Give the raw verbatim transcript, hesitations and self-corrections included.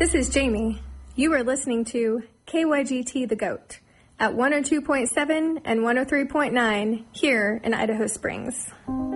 This is Jamie. You are listening to K Y G T The Goat at one oh two point seven and one oh three point nine here in Idaho Springs.